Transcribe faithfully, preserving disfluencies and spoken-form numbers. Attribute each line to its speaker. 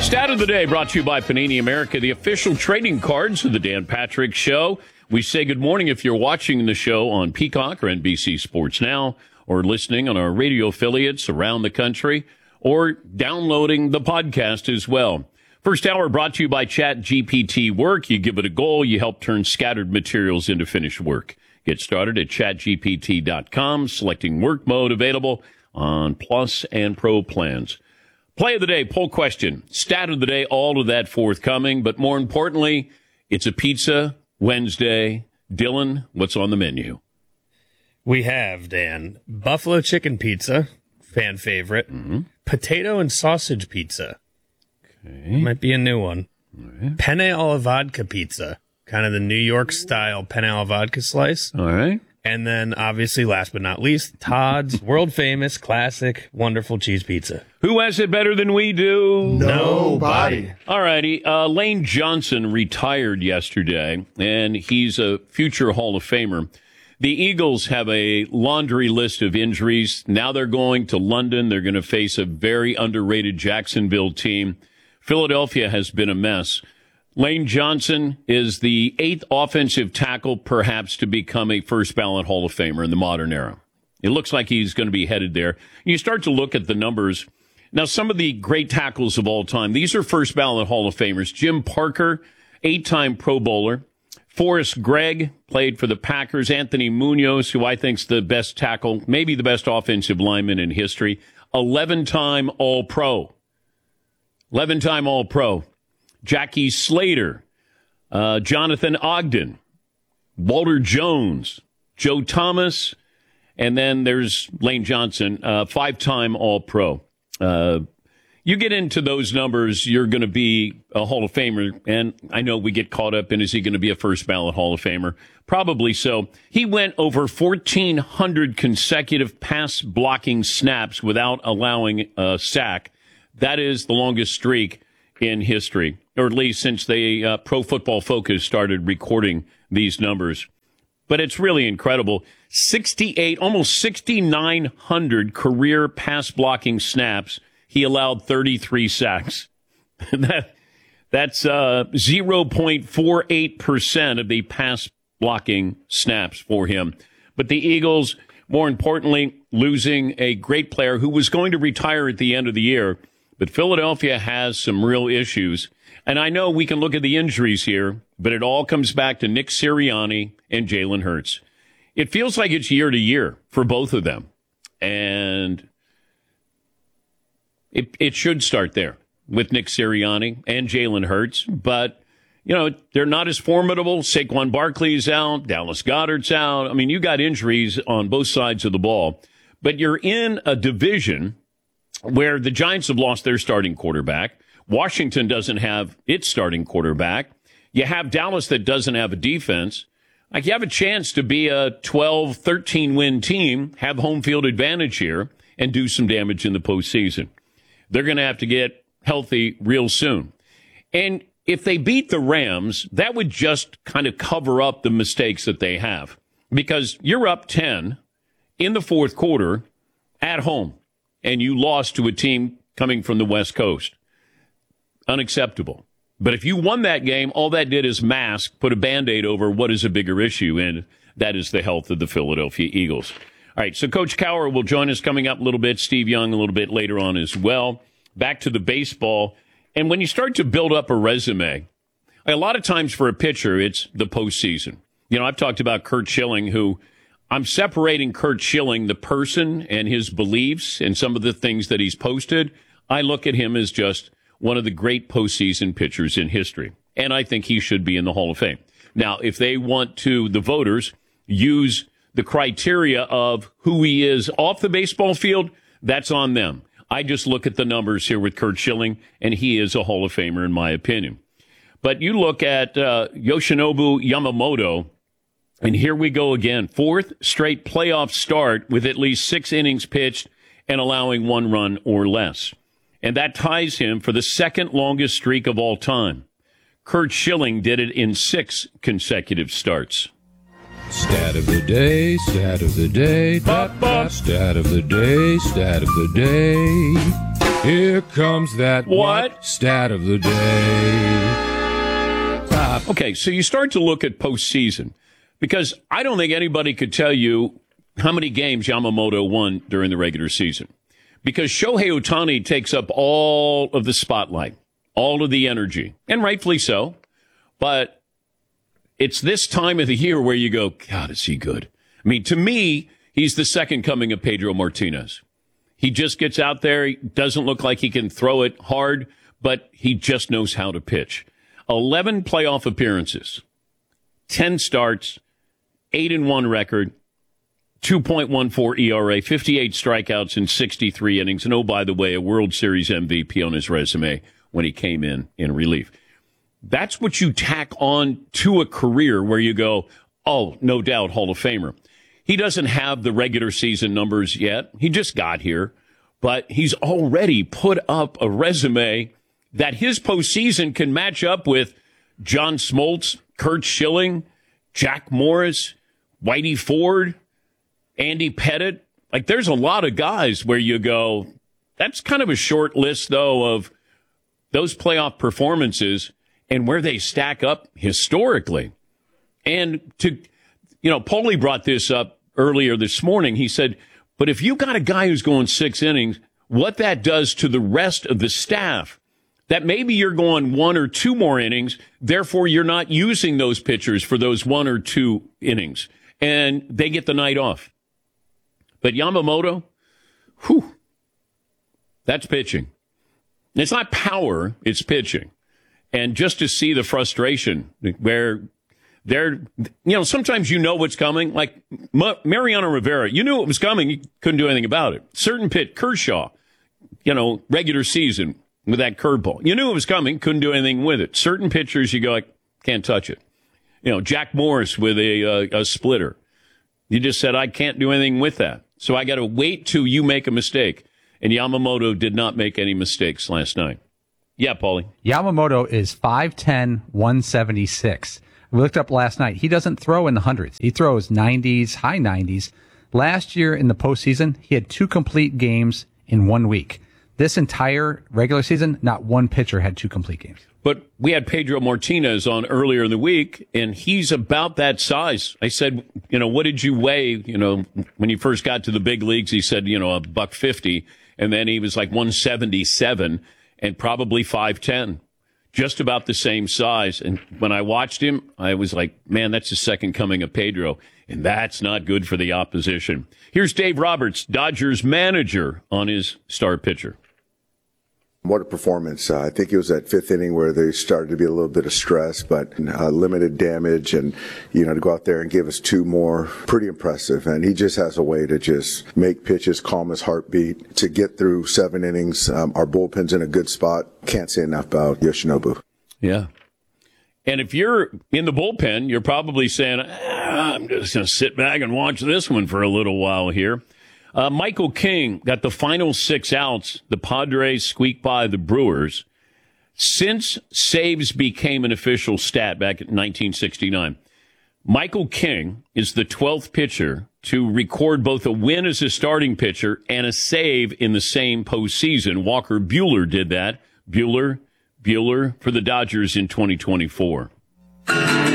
Speaker 1: Stat of the day brought to you by Panini America, the official trading cards of the Dan Patrick Show. We say good morning if you're watching the show on Peacock or N B C Sports Now, or listening on our radio affiliates around the country, or downloading the podcast as well. First hour brought to you by Chat G P T Work. You give it a goal, you help turn scattered materials into finished work. Get started at chat G P T dot com, selecting work mode available on Plus and Pro plans. Play of the day, poll question, stat of the day, all of that forthcoming. But more importantly, it's a Pizza Wednesday. Dylan, what's on the menu?
Speaker 2: We have, Dan, buffalo chicken pizza, fan favorite, mm-hmm. potato and sausage pizza. Okay. Might be a new one. Right. Penne alla vodka pizza, kind of the New York style penne alla vodka slice.
Speaker 1: All right.
Speaker 2: And then, obviously, last but not least, Todd's world-famous, classic, wonderful cheese pizza.
Speaker 1: Who has it better than we do?
Speaker 2: Nobody.
Speaker 1: All righty. Uh, Lane Johnson retired yesterday, and he's a future Hall of Famer. The Eagles have a laundry list of injuries. Now they're going to London. They're going to face a very underrated Jacksonville team. Philadelphia has been a mess. Lane Johnson is the eighth offensive tackle, perhaps, to become a first-ballot Hall of Famer in the modern era. It looks like he's going to be headed there. You start to look at the numbers. Now, some of the great tackles of all time, these are first-ballot Hall of Famers. Jim Parker, eight-time Pro Bowler. Forrest Gregg played for the Packers. Anthony Munoz, who I think is the best tackle, maybe the best offensive lineman in history. eleven-time All-Pro. eleven-time All-Pro. Jackie Slater, uh, Jonathan Ogden, Walter Jones, Joe Thomas, and then there's Lane Johnson, uh, five-time All-Pro. Uh, you get into those numbers, you're going to be a Hall of Famer, and I know we get caught up in, is he going to be a first-ballot Hall of Famer? Probably so. He went over fourteen hundred consecutive pass-blocking snaps without allowing a sack. That is the longest streak in history, or at least since they uh, Pro Football Focus started recording these numbers. But it's really incredible. sixty-eight, almost sixty-nine hundred career pass blocking snaps. He allowed thirty-three sacks. that, that's uh, zero point four eight percent of the pass blocking snaps for him. But the Eagles, more importantly, losing a great player who was going to retire at the end of the year. But Philadelphia has some real issues. And I know we can look at the injuries here, but it all comes back to Nick Sirianni and Jalen Hurts. It feels like it's year to year for both of them. And it it should start there with Nick Sirianni and Jalen Hurts. But, you know, they're not as formidable. Saquon Barkley's out. Dallas Goedert's out. I mean, you got injuries on both sides of the ball. But you're in a division where the Giants have lost their starting quarterback. Washington doesn't have its starting quarterback. You have Dallas that doesn't have a defense. Like, you have a chance to be a twelve, thirteen-win team, have home field advantage here, and do some damage in the postseason. They're going to have to get healthy real soon. And if they beat the Rams, that would just kind of cover up the mistakes that they have. Because you're up ten in the fourth quarter at home, and you lost to a team coming from the West Coast. Unacceptable. But if you won that game, all that did is mask, put a Band-Aid over what is a bigger issue, and that is the health of the Philadelphia Eagles. All right, so Coach Cowher will join us coming up a little bit, Steve Young a little bit later on as well. Back to the baseball. And when you start to build up a resume, a lot of times for a pitcher, it's the postseason. You know, I've talked about Curt Schilling, who I'm separating Curt Schilling, the person, and his beliefs and some of the things that he's posted. I look at him as just one of the great postseason pitchers in history. And I think he should be in the Hall of Fame. Now, if they want to, the voters, use the criteria of who he is off the baseball field, that's on them. I just look at the numbers here with Curt Schilling, and he is a Hall of Famer in my opinion. But you look at uh, Yoshinobu Yamamoto, and here we go again. Fourth straight playoff start with at least six innings pitched and allowing one run or less. And that ties him for the second longest streak of all time. Curt Schilling did it in six consecutive starts.
Speaker 3: Stat of the day, stat of the day, da, da, stat of the day, stat of the day. Here comes that
Speaker 1: What?
Speaker 3: stat of the day. Top.
Speaker 1: Okay, so you start to look at postseason because I don't think anybody could tell you how many games Yamamoto won during the regular season because Shohei Ohtani takes up all of the spotlight, all of the energy, and rightfully so. But it's this time of the year where you go, God, is he good? I mean, to me, he's the second coming of Pedro Martinez. He just gets out there. He doesn't look like he can throw it hard, but he just knows how to pitch. eleven playoff appearances, ten starts, eight and one record, two point one four E R A, fifty-eight strikeouts in sixty-three innings. And oh, by the way, a World Series M V P on his resume when he came in in relief. That's what you tack on to a career where you go, oh, no doubt, Hall of Famer. He doesn't have the regular season numbers yet. He just got here. But he's already put up a resume that his postseason can match up with John Smoltz, Curt Schilling, Jack Morris, Whitey Ford, Andy Pettitte. Like, there's a lot of guys where you go, that's kind of a short list, though, of those playoff performances and where they stack up historically. And to, you know, Paulie brought this up earlier this morning. He said, but if you got a guy who's going six innings, what that does to the rest of the staff, that maybe you're going one or two more innings, therefore you're not using those pitchers for those one or two innings, and they get the night off. But Yamamoto, whew, that's pitching. It's not power, it's pitching. And just to see the frustration where they're, you know, sometimes you know what's coming. Like Mariano Rivera, you knew it was coming. You couldn't do anything about it. Certain pit, Kershaw, you know, regular season with that curveball. You knew it was coming. Couldn't do anything with it. Certain pitchers, you go, like, can't touch it. You know, Jack Morris with a, uh, a splitter. You just said, I can't do anything with that. So I got to wait till you make a mistake. And Yamamoto did not make any mistakes last night. Yeah, Paulie.
Speaker 4: Yamamoto is five ten, one seventy-six. We looked up last night. He doesn't throw in the hundreds. He throws nineties, high nineties. Last year in the postseason, he had two complete games in one week. This entire regular season, not one pitcher had two complete games.
Speaker 1: But we had Pedro Martinez on earlier in the week, and he's about that size. I said, you know, what did you weigh, you know, when you first got to the big leagues? He said, you know, a buck fifty, and then he was like one seventy-seven and probably five ten. Just about the same size. And when I watched him, I was like, man, that's the second coming of Pedro. And that's not good for the opposition. Here's Dave Roberts, Dodgers manager, on his star pitcher.
Speaker 5: What a performance. Uh, I think it was that fifth inning where there started to be a little bit of stress, but uh, limited damage. And, you know, to go out there and give us two more, pretty impressive. And he just has a way to just make pitches, calm his heartbeat, to get through seven innings. Um, our bullpen's in a good spot. Can't say enough about Yoshinobu.
Speaker 1: Yeah. And if you're in the bullpen, you're probably saying, ah, I'm just going to sit back and watch this one for a little while here. Uh, Michael King got the final six outs. The Padres squeaked by the Brewers. Since saves became an official stat back in nineteen sixty-nine, Michael King is the twelfth pitcher to record both a win as a starting pitcher and a save in the same postseason. Walker Buehler did that. Buehler, Buehler for the Dodgers in twenty twenty-four.